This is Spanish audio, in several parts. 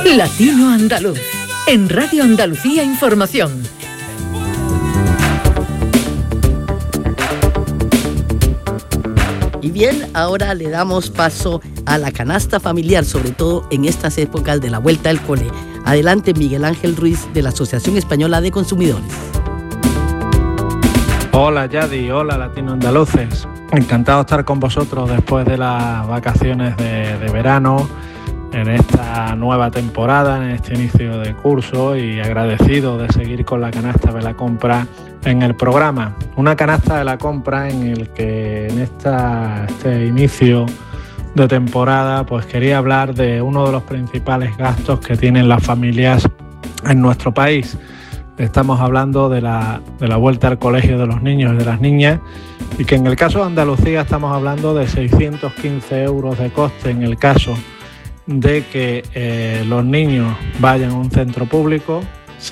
Latino Andaluz, en Radio Andalucía Información. Y bien, ahora le damos paso a la canasta familiar, sobre todo en estas épocas de la vuelta al cole. Adelante, Miguel Ángel Ruiz, de la Asociación Española de Consumidores. Hola Yadi, hola Latino Andaluces. Encantado de estar con vosotros después de las vacaciones de verano, en esta nueva temporada, en este inicio de curso, y agradecido de seguir con la canasta de la compra en el programa. Una canasta de la compra en el que en este inicio de temporada pues quería hablar de uno de los principales gastos que tienen las familias en nuestro país. Estamos hablando de la vuelta al colegio de los niños y de las niñas, y que en el caso de Andalucía estamos hablando de 615 euros de coste en el caso de que los niños vayan a un centro público,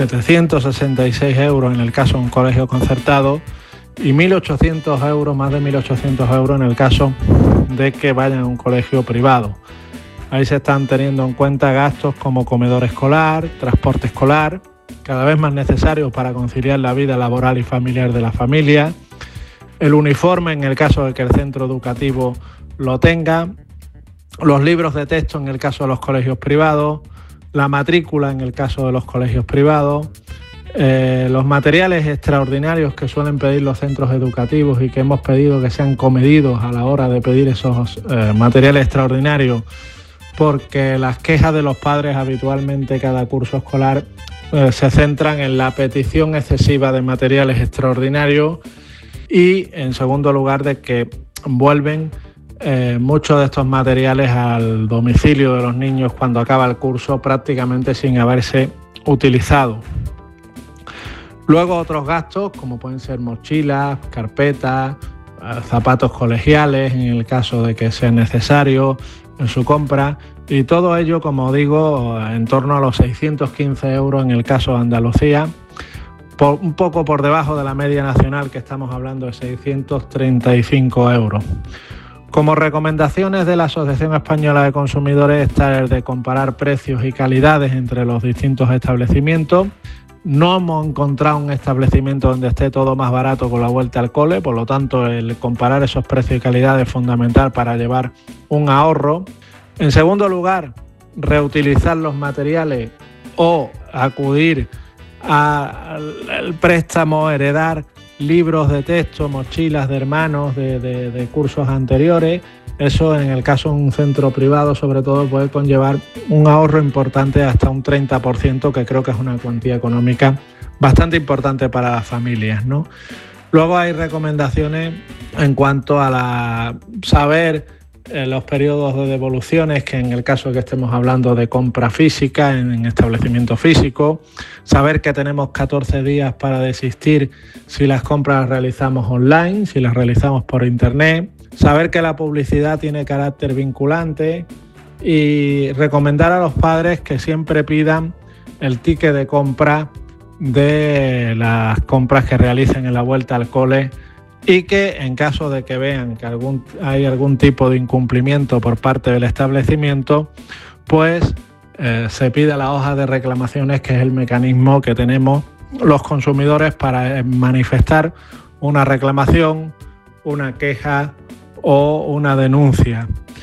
766 euros en el caso de un colegio concertado y 1.800 euros, más de 1.800 euros en el caso de que vayan a un colegio privado. Ahí se están teniendo en cuenta gastos como comedor escolar, transporte escolar, cada vez más necesarios para conciliar la vida laboral y familiar de la familia, el uniforme en el caso de que el centro educativo lo tenga, los libros de texto en el caso de los colegios privados, la matrícula en el caso de los colegios privados, los materiales extraordinarios que suelen pedir los centros educativos y que hemos pedido que sean comedidos a la hora de pedir esos materiales extraordinarios, porque las quejas de los padres habitualmente cada curso escolar se centran en la petición excesiva de materiales extraordinarios y, en segundo lugar, de que vuelven muchos de estos materiales al domicilio de los niños cuando acaba el curso prácticamente sin haberse utilizado. Luego otros gastos como pueden ser mochilas, carpetas, zapatos colegiales en el caso de que sea necesario en su compra, y todo ello, como digo, en torno a los 615 euros en el caso de Andalucía, un poco por debajo de la media nacional, que estamos hablando de 635 euros. Como recomendaciones de la Asociación Española de Consumidores está el de comparar precios y calidades entre los distintos establecimientos. No hemos encontrado un establecimiento donde esté todo más barato con la vuelta al cole, por lo tanto el comparar esos precios y calidades es fundamental para llevar un ahorro. En segundo lugar, reutilizar los materiales o acudir al préstamo, heredar libros de texto, mochilas de hermanos de cursos anteriores. Eso, en el caso de un centro privado, sobre todo, puede conllevar un ahorro importante, hasta un 30%, que creo que es una cuantía económica bastante importante para las familias, ¿no? Luego hay recomendaciones en cuanto a saber los periodos de devoluciones, que en el caso de que estemos hablando de compra física en establecimientos físicos, saber que tenemos 14 días para desistir si las compras las realizamos online, si las realizamos por internet, saber que la publicidad tiene carácter vinculante, y recomendar a los padres que siempre pidan el ticket de compra de las compras que realicen en la vuelta al cole, y que en caso de que vean que hay algún tipo de incumplimiento por parte del establecimiento, pues se pida la hoja de reclamaciones, que es el mecanismo que tenemos los consumidores para manifestar una reclamación, una queja o una denuncia.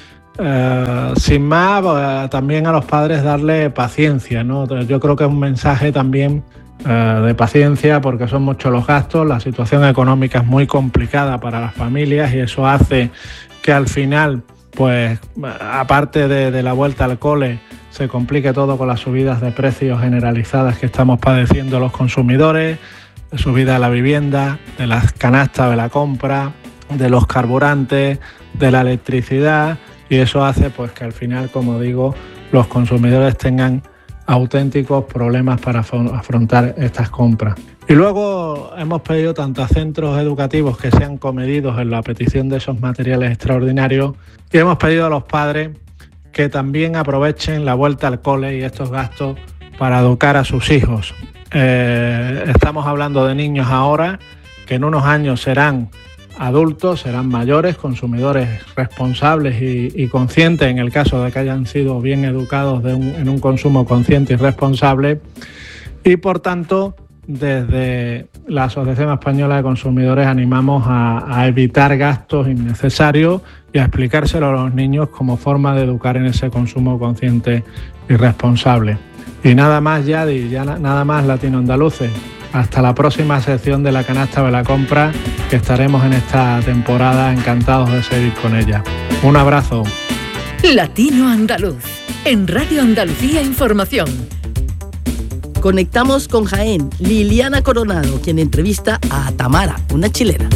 Sin más, también a los padres darle paciencia, ¿no? Yo creo que es un mensaje también de paciencia, porque son muchos los gastos, la situación económica es muy complicada para las familias, y eso hace que al final, pues aparte de la vuelta al cole, se complique todo con las subidas de precios generalizadas que estamos padeciendo los consumidores, de subida de la vivienda, de las canastas de la compra, de los carburantes, de la electricidad, y eso hace pues que al final, como digo, los consumidores tengan auténticos problemas para afrontar estas compras. Y luego hemos pedido tanto a centros educativos que sean comedidos en la petición de esos materiales extraordinarios, y hemos pedido a los padres que también aprovechen la vuelta al cole y estos gastos para educar a sus hijos. Estamos hablando de niños ahora que en unos años serán adultos serán mayores, consumidores responsables y conscientes en el caso de que hayan sido bien educados en un consumo consciente y responsable. Y por tanto, desde la Asociación Española de Consumidores animamos a evitar gastos innecesarios y a explicárselo a los niños como forma de educar en ese consumo consciente y responsable. Y nada más, Yadi, nada más, latinoandaluces. Hasta la próxima sección de la canasta de la compra, que estaremos en esta temporada encantados de seguir con ella. Un abrazo. Latino Andaluz, en Radio Andalucía Información. Conectamos con Jaén, Liliana Coronado, quien entrevista a Tamara, una chilena.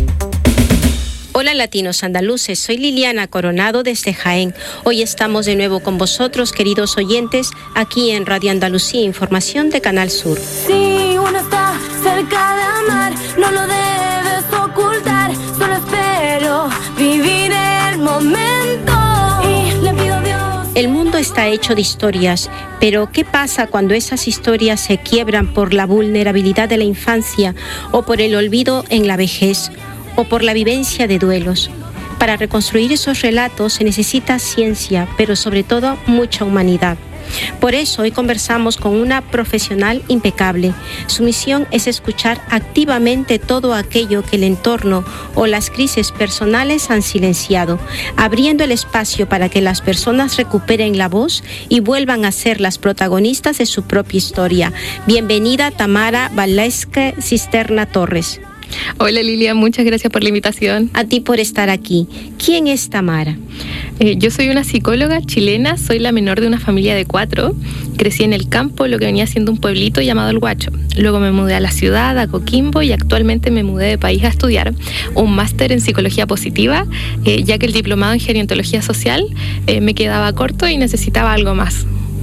Hola latinos andaluces, soy Liliana Coronado desde Jaén. Hoy estamos de nuevo con vosotros, queridos oyentes, aquí en Radio Andalucía Información de Canal Sur. Si uno está cerca de amar, no lo debes ocultar, solo espero vivir el momento y le pido a Dios. El mundo está hecho de historias, pero ¿qué pasa cuando esas historias se quiebran por la vulnerabilidad de la infancia o por el olvido en la vejez? O por la vivencia de duelos. Para reconstruir esos relatos se necesita ciencia, pero sobre todo mucha humanidad. Por eso hoy conversamos con una profesional impecable. Su misión es escuchar activamente todo aquello que el entorno o las crisis personales han silenciado, abriendo el espacio para que las personas recuperen la voz y vuelvan a ser las protagonistas de su propia historia. Bienvenida Tamara Valesque Cisterna Torres. Hola Lilia, muchas gracias por la invitación. A ti por estar aquí. ¿Quién es Tamara? Yo soy una psicóloga chilena, soy la menor de una familia de 4. Crecí en el campo, lo que venía siendo un pueblito llamado El Guacho. Luego me mudé a la ciudad, a Coquimbo, y actualmente me mudé de país a estudiar un máster en psicología positiva, ya que el diplomado en gerontología social me quedaba corto y necesitaba algo más.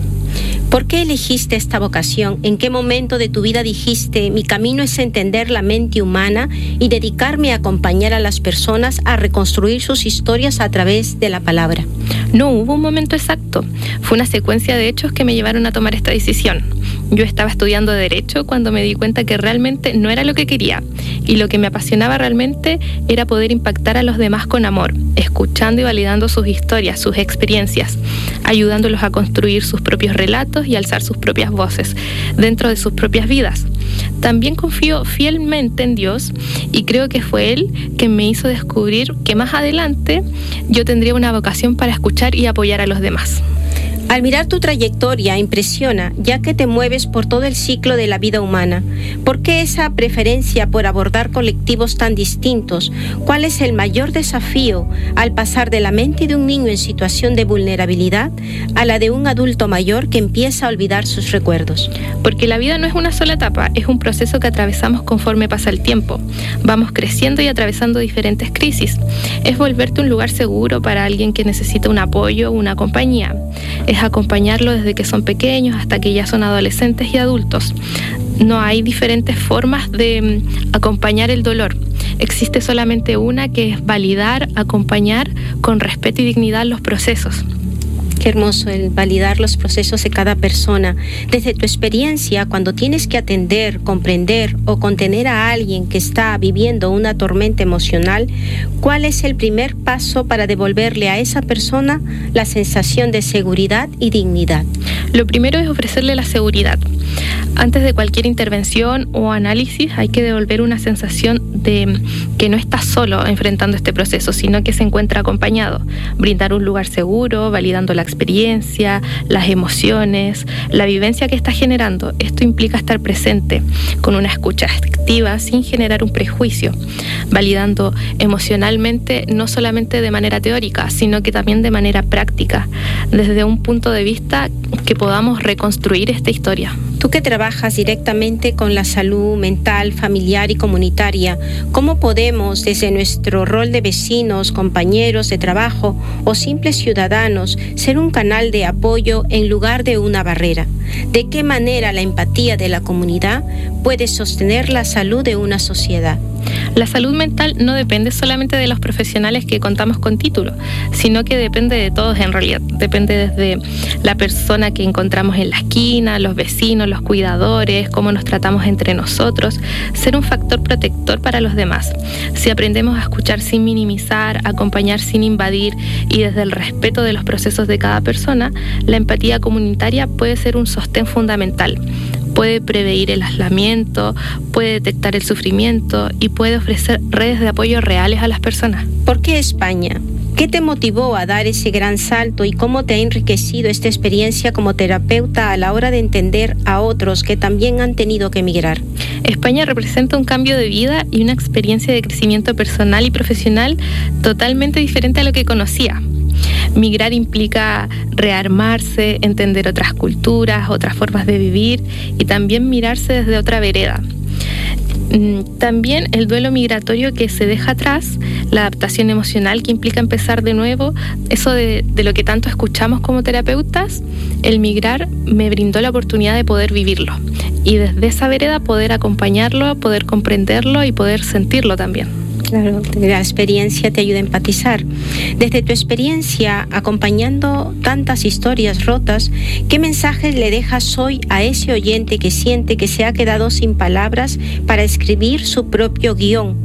¿Por qué elegiste esta vocación? ¿En qué momento de tu vida dijiste, mi camino es entender la mente humana y dedicarme a acompañar a las personas a reconstruir sus historias a través de la palabra? No hubo un momento exacto. Fue una secuencia de hechos que me llevaron a tomar esta decisión. Yo estaba estudiando Derecho cuando me di cuenta que realmente no era lo que quería. Y lo que me apasionaba realmente era poder impactar a los demás con amor, escuchando y validando sus historias, sus experiencias, ayudándolos a construir sus propios relatos y alzar sus propias voces dentro de sus propias vidas. También confío fielmente en Dios y creo que fue Él quien me hizo descubrir que más adelante yo tendría una vocación para escuchar y apoyar a los demás. Al mirar tu trayectoria impresiona, ya que te mueves por todo el ciclo de la vida humana. ¿Por qué esa preferencia por abordar colectivos tan distintos? ¿Cuál es el mayor desafío al pasar de la mente de un niño en situación de vulnerabilidad a la de un adulto mayor que empieza a olvidar sus recuerdos? Porque la vida no es una sola etapa, es un proceso que atravesamos conforme pasa el tiempo. Vamos creciendo y atravesando diferentes crisis. Es volverte un lugar seguro para alguien que necesita un apoyo, una compañía. Es acompañarlo desde que son pequeños hasta que ya son adolescentes y adultos. No hay diferentes formas de acompañar el dolor. Existe solamente una, que es validar, acompañar con respeto y dignidad los procesos. Qué hermoso el validar los procesos de cada persona. Desde tu experiencia, cuando tienes que atender, comprender o contener a alguien que está viviendo una tormenta emocional, ¿cuál es el primer paso para devolverle a esa persona la sensación de seguridad y dignidad? Lo primero es ofrecerle la seguridad. Antes de cualquier intervención o análisis hay que devolver una sensación de que no está solo enfrentando este proceso, sino que se encuentra acompañado. Brindar un lugar seguro, validando la experiencia, las emociones, la vivencia que está generando. Esto implica estar presente, con una escucha activa, sin generar un prejuicio, validando emocionalmente, no solamente de manera teórica, sino que también de manera práctica, desde un punto de vista que podamos reconstruir esta historia. Tú que trabajas directamente con la salud mental, familiar y comunitaria, ¿cómo podemos, desde nuestro rol de vecinos, compañeros de trabajo o simples ciudadanos, ser un canal de apoyo en lugar de una barrera? ¿De qué manera la empatía de la comunidad puede sostener la salud de una sociedad? La salud mental no depende solamente de los profesionales que contamos con título, sino que depende de todos en realidad. Depende desde la persona que encontramos en la esquina, los vecinos, los cuidadores, cómo nos tratamos entre nosotros, ser un factor protector para los demás. Si aprendemos a escuchar sin minimizar, acompañar sin invadir y desde el respeto de los procesos de cada persona, la empatía comunitaria puede ser un sostén fundamental. Puede prevenir el aislamiento, puede detectar el sufrimiento y puede ofrecer redes de apoyo reales a las personas. ¿Por qué España? ¿Qué te motivó a dar ese gran salto y cómo te ha enriquecido esta experiencia como terapeuta a la hora de entender a otros que también han tenido que emigrar? España representa un cambio de vida y una experiencia de crecimiento personal y profesional totalmente diferente a lo que conocía. Migrar implica rearmarse, entender otras culturas, otras formas de vivir y también mirarse desde otra vereda. También el duelo migratorio que se deja atrás, la adaptación emocional que implica empezar de nuevo, eso de lo que tanto escuchamos como terapeutas, el migrar me brindó la oportunidad de poder vivirlo y desde esa vereda poder acompañarlo, poder comprenderlo y poder sentirlo también. Claro, la experiencia te ayuda a empatizar. Desde tu experiencia, acompañando tantas historias rotas, ¿qué mensajes le dejas hoy a ese oyente que siente que se ha quedado sin palabras para escribir su propio guión?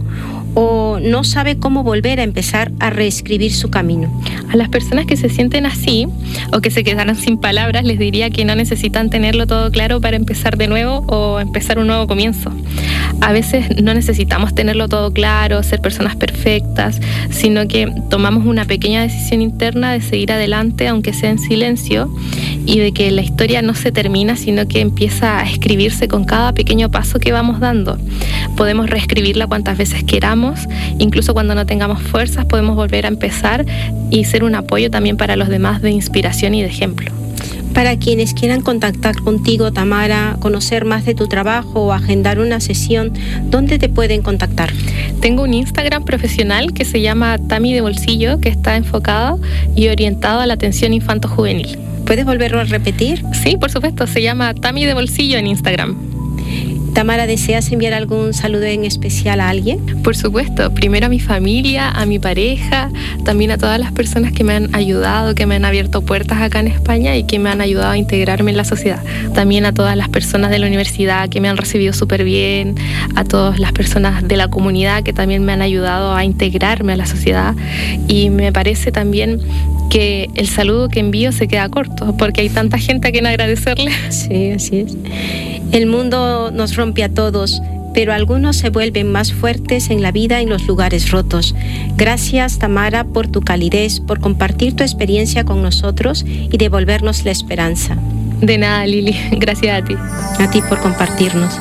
¿O no sabe cómo volver a empezar a reescribir su camino? A las personas que se sienten así o que se quedaron sin palabras, les diría que no necesitan tenerlo todo claro para empezar de nuevo o empezar un nuevo comienzo. A veces no necesitamos tenerlo todo claro, ser personas perfectas, sino que tomamos una pequeña decisión interna de seguir adelante, aunque sea en silencio, y de que la historia no se termina, sino que empieza a escribirse con cada pequeño paso que vamos dando. Podemos reescribirla cuantas veces queramos, incluso cuando no tengamos fuerzas, podemos volver a empezar y ser un apoyo también para los demás de inspiración y de ejemplo. Para quienes quieran contactar contigo, Tamara, conocer más de tu trabajo o agendar una sesión, ¿dónde te pueden contactar? Tengo un Instagram profesional que se llama Tami de Bolsillo, que está enfocado y orientado a la atención infanto-juvenil. ¿Puedes volverlo a repetir? Sí, por supuesto, se llama Tami de Bolsillo en Instagram. Tamara, ¿deseas enviar algún saludo en especial a alguien? Por supuesto, primero a mi familia, a mi pareja, también a todas las personas que me han ayudado, que me han abierto puertas acá en España y que me han ayudado a integrarme en la sociedad. También a todas las personas de la universidad que me han recibido súper bien, a todas las personas de la comunidad que también me han ayudado a integrarme a la sociedad. Y me parece también que el saludo que envío se queda corto, porque hay tanta gente a quien agradecerle. Sí, así es. El mundo nos rompe a todos, pero algunos se vuelven más fuertes en la vida en los lugares rotos. Gracias, Tamara, por tu calidez, por compartir tu experiencia con nosotros y devolvernos la esperanza. De nada, Lili. Gracias a ti. A ti por compartirnos.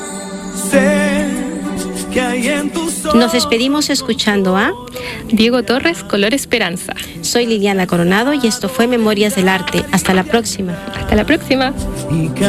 Nos despedimos escuchando a Diego Torres, Color Esperanza. Soy Liliana Coronado y esto fue Memorias del Arte. Hasta la próxima. Hasta la próxima.